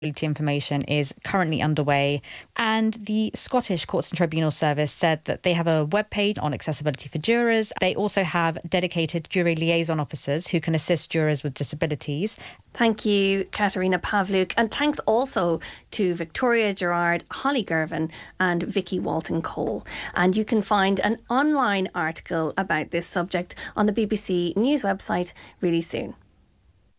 information is currently underway, and the Scottish Courts and Tribunals Service said that they have a webpage on accessibility for jurors. They also have dedicated jury liaison officers who can assist jurors with disabilities. Thank you, Katerina Pavluk, and thanks also to Victoria Gerard, Holly Girvin and Vicky Walton Cole. And you can find an online article about this subject on the BBC News website really soon.